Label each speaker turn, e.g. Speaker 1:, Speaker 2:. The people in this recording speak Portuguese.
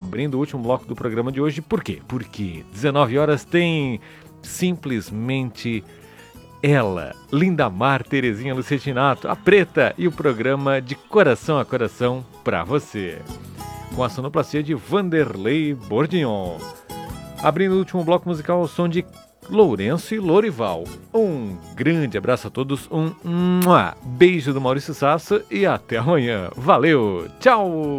Speaker 1: abrindo o último bloco do programa de hoje. Por quê? Porque 19 horas tem simplesmente ela, Lindamar Terezinha Lucetinato, a Preta, e o programa de coração a coração pra você, com a sonoplastia de Vanderlei Bordignon. Abrindo o último bloco musical ao som de Lourenço e Lorival. Um grande abraço a todos, um beijo do Maurício Sasso e até amanhã. Valeu, tchau!